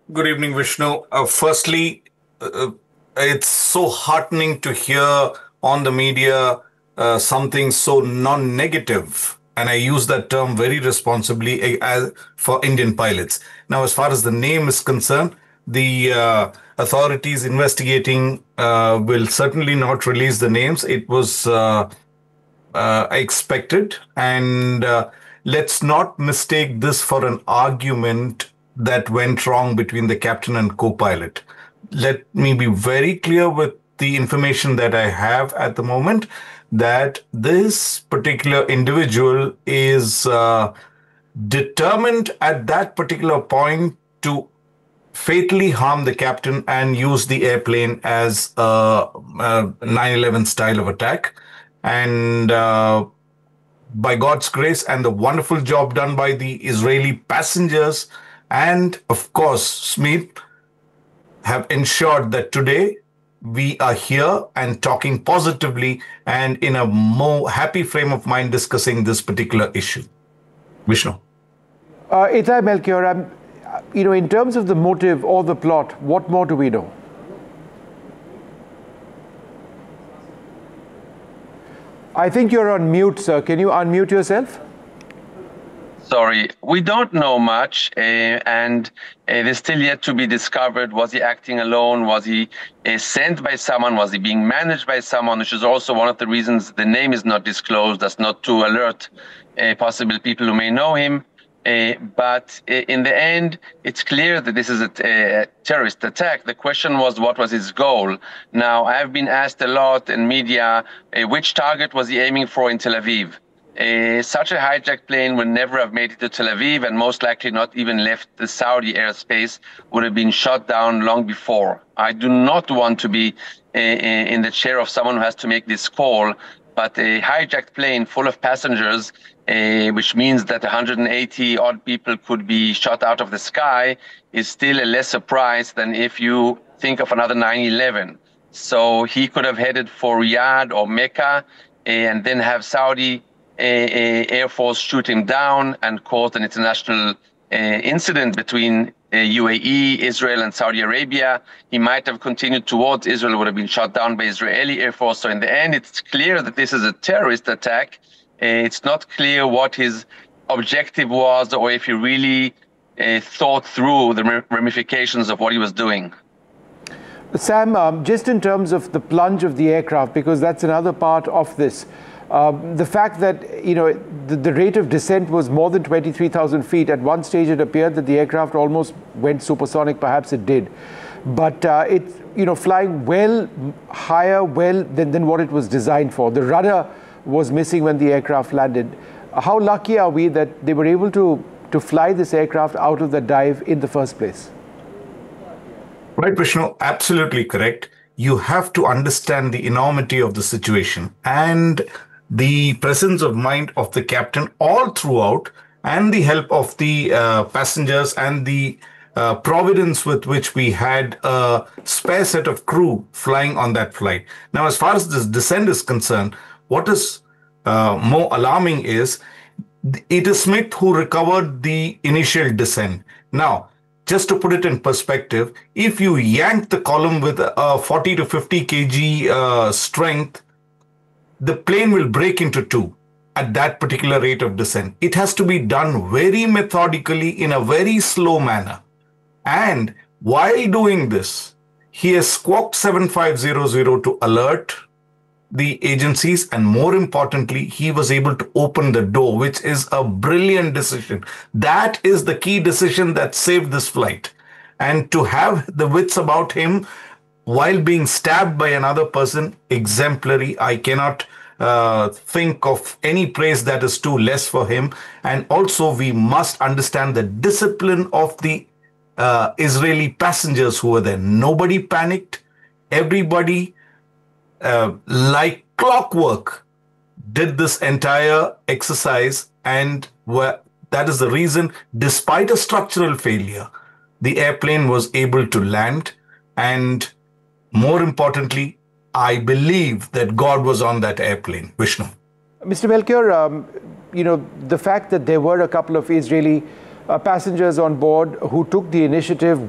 Good evening, Vishnu. Firstly, uh, it's so heartening to hear on the media something so non-negative, and I use that term very responsibly for Indian pilots. Now, as far as the name is concerned, the authorities investigating will certainly not release the names. It was expected. And let's not mistake this for an argument that went wrong between the captain and co pilot. Let me be very clear with the information that I have at the moment that this particular individual is determined at that particular point to fatally harm the captain and use the airplane as a 9/11 style of attack. And by God's grace and the wonderful job done by the Israeli passengers and, of course, Smith have ensured that today we are here and talking positively and in a more happy frame of mind discussing this particular issue. Vishnu. Itai Melchior, in terms of the motive or the plot, what more do we know? I think you're on mute, sir. Can you unmute yourself? Sorry, we don't know much, and there's still yet to be discovered. Was he acting alone? Was he sent by someone? Was he being managed by someone? Which is also one of the reasons the name is not disclosed. That's not to alert possible people who may know him. But in the end, it's clear that this is a terrorist attack. The question was, what was his goal? Now, I've been asked a lot in media, which target was he aiming for in Tel Aviv? Such a hijacked plane would never have made it to Tel Aviv and most likely not even left the Saudi airspace, would have been shot down long before. I do not want to be in the chair of someone who has to make this call, but a hijacked plane full of passengers, which means that 180 odd people could be shot out of the sky, is still a less surprise than if you think of another 9/11. So he could have headed for Riyadh or Mecca and then have Saudi Air Force shoot him down and caused an international incident between UAE, Israel, and Saudi Arabia. He might have continued towards Israel, would have been shot down by Israeli Air Force. So in the end, it's clear that this is a terrorist attack. It's not clear what his objective was or if he really thought through the ramifications of what he was doing. Sam, just in terms of the plunge of the aircraft, because that's another part of this, the fact that, the rate of descent was more than 23,000 feet. At one stage, it appeared that the aircraft almost went supersonic. Perhaps it did. But it's, flying well higher, than what it was designed for. The rudder was missing when the aircraft landed. How lucky are we that they were able to fly this aircraft out of the dive in the first place? Right, Vishnu, absolutely correct. You have to understand the enormity of the situation and the presence of mind of the captain all throughout, and the help of the passengers and the providence with which we had a spare set of crew flying on that flight. Now, as far as this descent is concerned, what is more alarming is it is Smith who recovered the initial descent. Now, just to put it in perspective, if you yank the column with a 40 to 50 kg strength, the plane will break into two at that particular rate of descent. It has to be done very methodically in a very slow manner. And while doing this, he has squawked 7500 to alert the agencies, and more importantly, he was able to open the door, which is a brilliant decision. That is the key decision that saved this flight. And to have the wits about him while being stabbed by another person, exemplary. I cannot think of any praise that is too less for him. And also, we must understand the discipline of the Israeli passengers who were there. Nobody panicked. Everybody, like clockwork, did this entire exercise, and that is the reason, despite a structural failure, the airplane was able to land. And more importantly, I believe that God was on that airplane. Vishnu. Mr. Melchior, the fact that there were a couple of Israeli passengers on board who took the initiative